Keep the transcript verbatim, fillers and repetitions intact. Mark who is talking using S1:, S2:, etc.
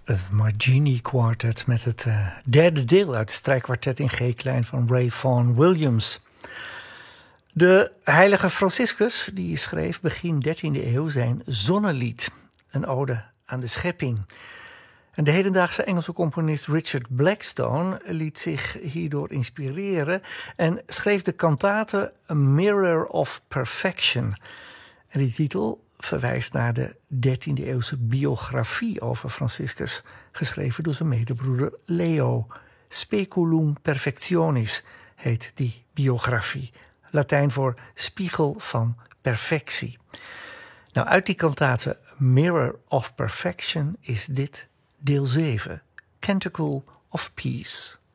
S1: Het Margini Quartet met het uh, derde deel uit het strijkkwartet in G-klein van Ray Vaughan Williams. De heilige Franciscus die schreef begin dertiende eeuw zijn Zonnelied, een ode aan de schepping. En de hedendaagse Engelse componist Richard Blackstone liet zich hierdoor inspireren en schreef de kantate A Mirror of Perfection. En die titel verwijst naar de dertiende eeuwse biografie over Franciscus, geschreven door zijn medebroeder Leo. Speculum Perfectionis heet die biografie. Latijn voor spiegel van perfectie. Nou, uit die kantate Mirror of Perfection is dit deel zeven, Canticle of Peace.